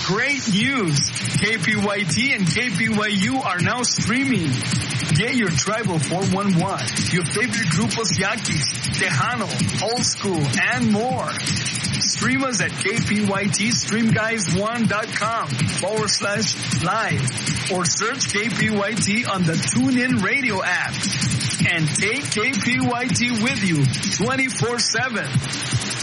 Great news! KPYT and KPYU are now streaming. Get your Tribal 411, your favorite grupos Yaquis, Tejano, Old School, and more. Stream us at kpytstreamguys1.com/live or search KPYT on the TuneIn Radio app. And take KPYT with you 24/7.